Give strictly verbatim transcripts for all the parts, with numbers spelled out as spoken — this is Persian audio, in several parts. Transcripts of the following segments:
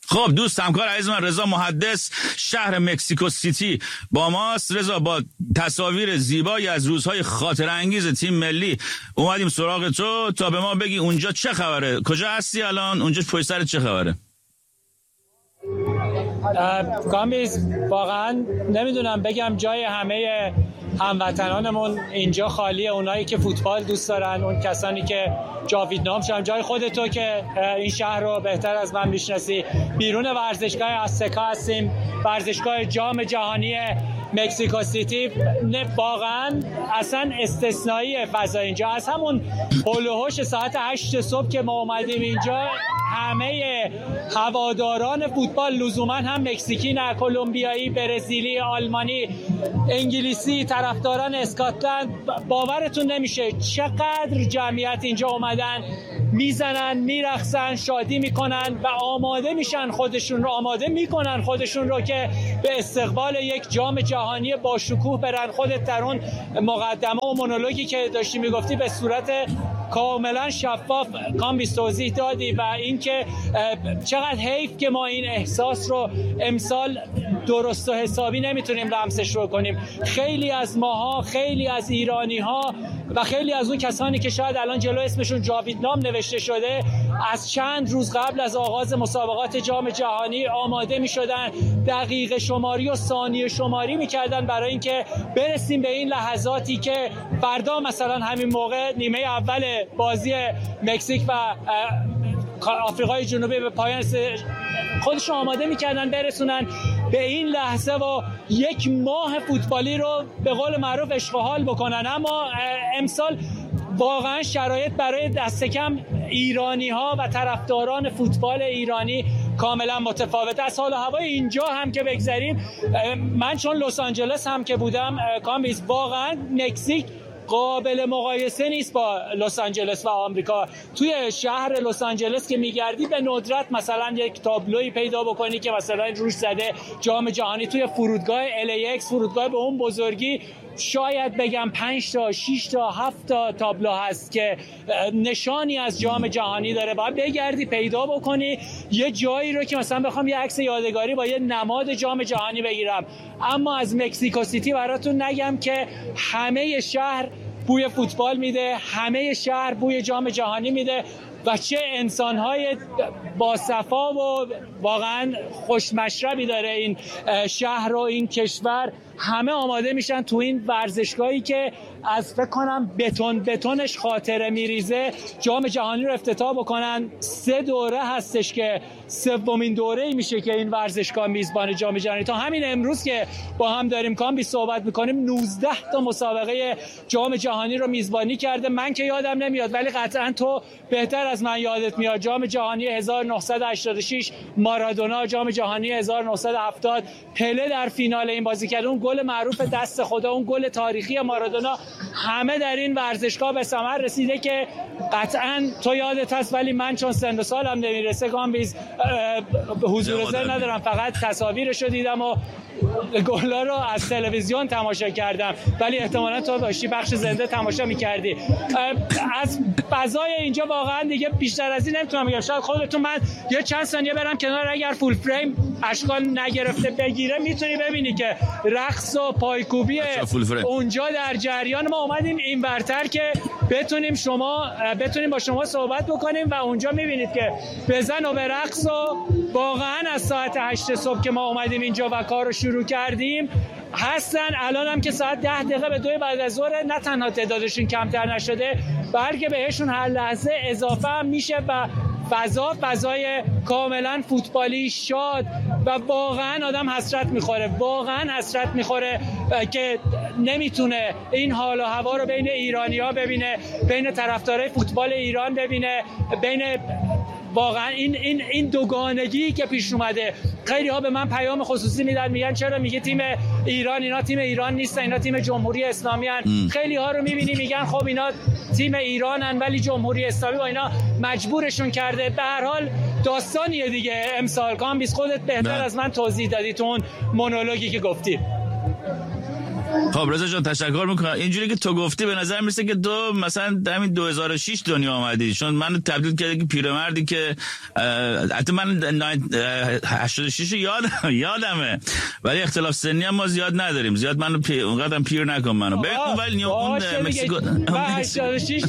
خب دوست همکار عزیز من رضا محدث شهر مکزیکو سیتی با ماست. رضا، با تصاویر زیبایی از روزهای خاطره انگیز تیم ملی اومدیم سراغ تو تا به ما بگی اونجا چه خبره، کجا هستی الان، اونجا پشت سر چه خبره؟ کامبیز واقعا نمیدونم بگم، جای همه هموطنانمون اینجا خالیه، اونایی که فوتبال دوست دارن، اون کسانی که جاویدنام شدن. جای خودتو که این شهر رو بهتر از من میشناسی، بیرون ورزشگاه آزتکا هستیم، ورزشگاه جام جهانی مکزیکو سیتی. واقعا اصلا استثنائیه فضا اینجا. از همون هول و هوش ساعت هشت صبح که ما اومدیم اینجا، همه هواداران فوتبال لزوما هم مکزیکی نه، کلمبیایی، برزیلی، آلمانی، انگلیسی، طرفداران اسکاتلند، باورتون نمیشه چقدر جمعیت اینجا اومدن، میزنن، میرقصن، شادی میکنن و آماده میشن خودشون رو آماده میکنن خودشون رو که به استقبال یک جام جهانی با شکوه برن. خودت در اون مقدمه و مونولوگی که داشتی میگفتی به صورت کاملا شفاف کامبیز توضیح دادی و اینکه چقدر حیف که ما این احساس رو امسال درست و حسابی نمیتونیم لمسش رو کنیم. خیلی از ماها، خیلی از ایرانی ها و خیلی از اون کسانی که شاید الان جلو اسمشون جاویدنام نوشته شده، از چند روز قبل از آغاز مسابقات جام جهانی آماده میشدن، دقیقه شماری و ثانیه شماری میکردن برای اینکه برسیم به این لحظاتی که فردا مثلا همین موقع نیمه اول بازی مکزیک و آفریقای جنوبی به پایان خودشون آماده میکردن برسونن به این لحظه و یک ماه فوتبالی رو به قول معروف عشق و حال بکنن. اما امسال واقعا شرایط برای دست کم ایرانی ها و طرفداران فوتبال ایرانی کاملا متفاوت. از حال و هوای اینجا هم که بگذریم، من چون لس آنجلس هم که بودم کامبیز، واقعا مکزیک قابل مقایسه نیست با لس آنجلس و آمریکا. توی شهر لس آنجلس که میگردی به ندرت مثلا یک تابلوی پیدا بکنی که مثلا روش زده جام جهانی. توی فرودگاه ال ای اکس، فرودگاه به اون بزرگی، شاید بگم پنج تا شش تا هفت تا تابلو هست که نشانی از جام جهانی داره. باید بگردی پیدا بکنی یه جایی رو که مثلا بخوام یه عکس یادگاری با یه نماد جام جهانی بگیرم. اما از مکزیکو سیتی براتون نگم که همه شهر بوی فوتبال میده، همه شهر بوی جام جهانی میده و چه انسان‌های با صفا و واقعا خوشمشربی داره این شهر و این کشور. همه آماده میشن تو این ورزشگاهی که از فکر کنم بتون بتونش خاطره میریزه جام جهانی رو افتتاح بکنن. سه دوره هستش که سومین دوره‌ای میشه که این ورزشگاه میزبان جام جهانی. تا همین امروز که با هم داریم کامبی صحبت میکنیم، نوزده تا مسابقه جام جهانی رو میزبانی کرده. من که یادم نمیاد ولی قطعا تو بهتر از من یادت میاد. جام جهانی هزار و نهصد و هشتاد و شش مارادونا، جام جهانی هزار و نهصد و هفتاد پله در فینال این بازی کرد، اون گل معروف دست خدا، اون گل تاریخی مارادونا، همه در این ورزشگاه به ثمر رسیده که قطعا تو یادت هست ولی من چون سن و سالم نمیرسه کامبیز حضور ذهن ندارم، فقط تصاویرش رو دیدم و گلا رو از تلویزیون تماشا کردم، ولی احتمالاً تو داشتی بخش زنده تماشا می‌کردی. از فضای اینجا واقعا دیگه بیشتر از این نمیتونم بگم. شاید خودتون من یه چند ثانیه برم کنار، اگر فول فریم اشکال نگرفته بگیره میتونی ببینی که رقص و پایکوبی اونجا در جریان. ما اومدیم این برتر که بتونیم شما بتونیم با شما صحبت بکنیم و اونجا میبینید که بزن و به رقص و واقعا از ساعت هشت صبح که ما اومدیم اینجا و کار رو شروع کردیم هستن. الان هم که ساعت ده دقیقه به دوی بعد از ظهر، نه تنها تعدادشون کمتر نشده بلکه بهشون هر لحظه اضافه هم میشه و فضا فضای کاملا فوتبالی شاد و واقعا آدم حسرت میخوره، واقعا حسرت میخوره که نمیتونه این حال و هوا رو بین ایرانی‌ها ببینه، بین طرفدارای فوتبال ایران ببینه، بین واقعا این این این دوگانگی که پیش اومده. خیلی ها به من پیام خصوصی میدن، میگن چرا میگه تیم ایران، اینا تیم ایران نیستن، اینا تیم جمهوری اسلامی ان. خیلی ها رو میبینی میگن خب اینا تیم ایرانن ولی جمهوری اسلامی با اینا مجبورشون کرده. به هر حال داستانیه دیگه. امسال کامبیز خودت بهتر از من توضیح دادی تو اون مونولوگی که گفتی. خب رضا جان تشکر میکنم. اینجوری که تو گفتی به نظر میسه که تو مثلا همین دو هزار و شش دنیا آمدی، چون من تبدیل کردی که پیرمردی که حتی من هشتاد و شش یادم یادمه، ولی اختلاف سنی هم ما زیاد نداریم، زیاد منو پی... اونقدرم پیر نکن منو. ببین ولی اون مکزیکو هشتاد و شش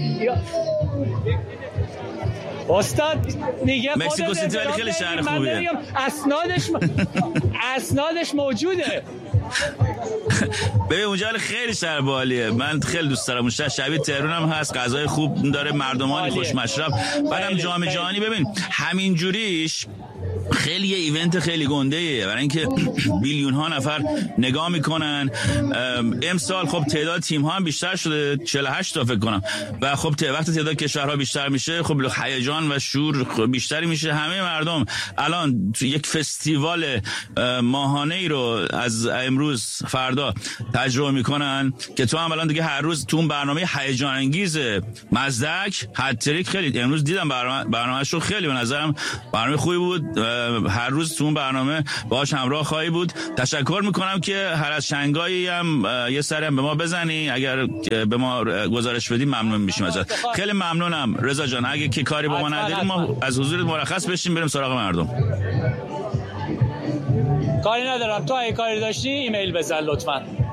استاد میگه مکزیکو سیتی ولی خیلی شهر خوبیه، اسنادش اسنادش موجوده. ببین اونجا خیلی شهر باحالیه، من خیلی دوست دارم. اون شهر شبیه تهران هم هست، غذای خوب داره، مردمانی خوش مشرب، بعدم جام جهانی. ببین همین جوریش خیلی یه ایونت خیلی گنده ایه، برای اینکه بیلیون ها نفر نگاه میکنن. امسال خب تعداد تیم ها هم بیشتر شده، چهل و هشت تا فکر کنم، و خب وقتی تعداد کشورها بیشتر میشه خب هیجان و شور بیشتری میشه. همه مردم الان تو یک فستیوال ماهانه ای رو از امروز فردا تجربه میکنن که تو هم الان دیگه هر روز تو اون برنامه هیجان انگیز مزدک هتریک، خیلی امروز دیدم برنامه برنامه‌شو، خیلی به نظرم برنامه خوبی بود. هر روز تو اون برنامه باهاش همراه خواهی بود. تشکر میکنم که هر از شنگایی هم یه سری هم به ما بزنی، اگر به ما گزارش بدی ممنون میشیم ازت. خیلی ممنونم رضا جان. اگه که کاری با ما نداری ما از حضورت مرخص بشیم بریم سراغ مردم. کاری ندارم، تو اگه کاری داشتی ایمیل بزن لطفاً.